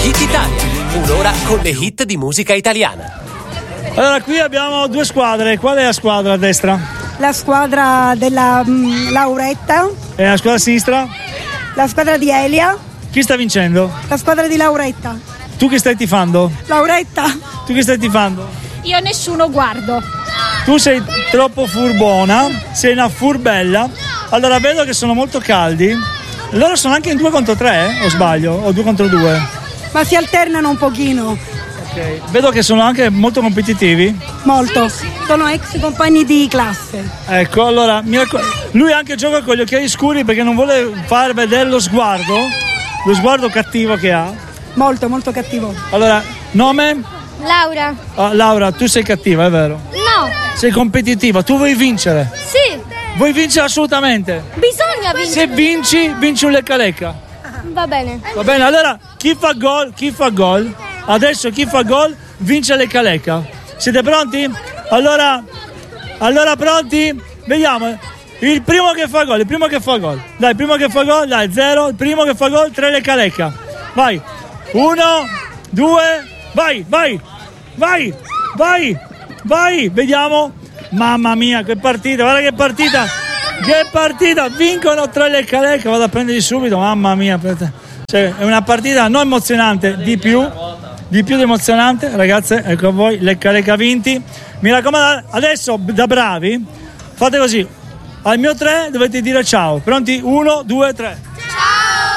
Hit Italia, un'ora con le hit di musica italiana. Allora, qui abbiamo due squadre. Qual è la squadra a destra? La squadra della Lauretta. E la squadra a sinistra? La squadra di Elia. Chi sta vincendo? La squadra di Lauretta. Tu che stai tifando? Lauretta. Tu che stai tifando? Io nessuno guardo. Tu sei troppo furbona, sei una furbella. Allora vedo che sono molto caldi. Loro sono anche in 2 contro 3, o sbaglio? O 2 contro 2? Ma si alternano un pochino. Ok. Vedo che sono anche molto competitivi. Molto. Sono ex compagni di classe. Ecco, allora lui anche gioca con gli occhiali scuri perché non vuole far vedere lo sguardo cattivo che ha. Molto, molto cattivo. Allora, nome? Laura. Laura, tu sei cattiva, è vero? No. Sei competitiva, tu vuoi vincere? Sì. Vuoi vincere assolutamente? Bisogna vincere. Se vinci un lecca. Va bene. Va bene, allora chi fa gol? Adesso chi fa gol vince lecca. Siete pronti? Allora pronti? Vediamo. Il primo che fa gol. Dai, il primo che fa gol, dai, 0. Il primo che fa gol, 3 lecca. Vai. 1, 2, vai. Vediamo. Mamma mia, che partita, guarda che partita. Vincono 3 lecca. Vado a prenderli subito, mamma mia. Cioè, è una partita non emozionante, di più di emozionante, ragazze. Ecco a voi, lecca vinti. Mi raccomando, adesso da bravi fate così, al mio 3 dovete dire ciao. Pronti? 1, 2, 3.